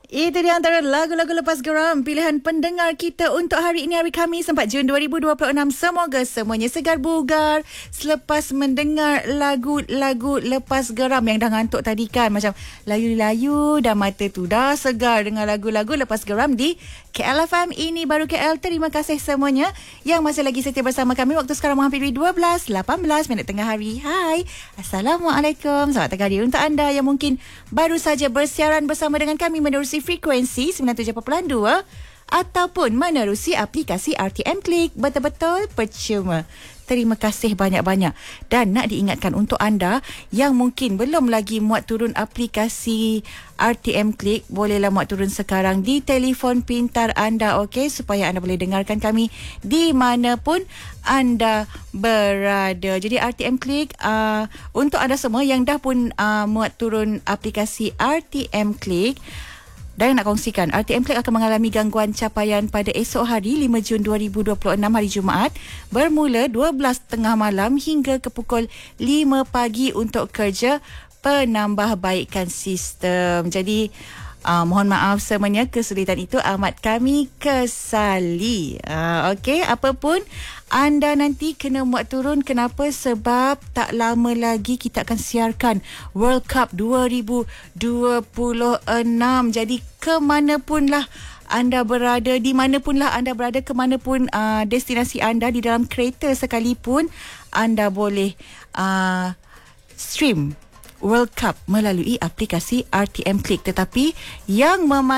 Itu di antara lagu-lagu lepas geram pilihan pendengar kita untuk hari ini, hari Khamis 4 Jun 2026. Semoga semuanya segar bugar selepas mendengar lagu-lagu lepas geram yang dah ngantuk tadi kan. Macam layu-layu dan mata tu dah segar dengan lagu-lagu lepas geram di KLFM ini baru KL. Terima kasih semuanya yang masih lagi setia bersama kami. Waktu sekarang menghampiri 12:18 tengah hari. Hai, Assalamualaikum. Selamat tengah hari untuk anda yang mungkin baru saja bersiaran bersama dengan kami menerusi frekuensi 97.2 ataupun menerusi aplikasi RTM Klik. Betul-betul percuma. Terima kasih banyak-banyak. Dan nak diingatkan untuk anda yang mungkin belum lagi muat turun aplikasi RTM Klik, bolehlah muat turun sekarang di telefon pintar anda, okey, supaya anda boleh dengarkan kami di mana pun anda berada. Jadi RTM Klik untuk anda semua yang dah pun muat turun aplikasi RTM Klik, dan nak kongsikan, RTM Klik akan mengalami gangguan capaian pada esok hari 5 Jun 2026 hari Jumaat bermula 12:30 malam hingga ke pukul 5 pagi untuk kerja penambahbaikan sistem. Jadi mohon maaf semuanya, kesulitan itu amat kami kesali. Okey, apapun anda nanti kena muat turun. Kenapa? Sebab tak lama lagi kita akan siarkan World Cup 2026. Jadi kemanapun anda berada, di manapunlah anda berada, kemanapun destinasi anda, di dalam kereta sekalipun, anda boleh stream World Cup melalui aplikasi RTM Klik. Tetapi yang